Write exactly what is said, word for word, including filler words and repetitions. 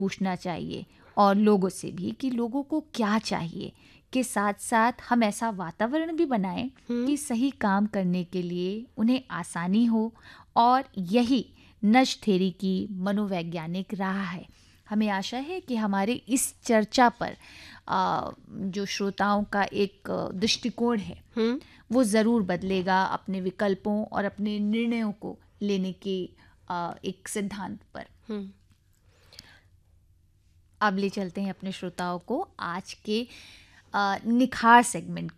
पूछना चाहिए और लोगों से भी कि लोगों को क्या चाहिए, के साथ साथ हम ऐसा वातावरण भी बनाएं हुँ। कि सही काम करने के लिए उन्हें आसानी हो। और यही नज थेरी की मनोवैज्ञानिक राह है। हमें आशा है कि हमारे इस चर्चा पर आ, जो श्रोताओं का एक अ, दृष्टिकोण है हुँ। वो ज़रूर बदलेगा अपने विकल्पों और अपने निर्णयों को लेने के अ, एक सिद्धांत पर। हुँ। अब ले चलते हैं अपने श्रोताओं को आज के अ, निखार सेगमेंट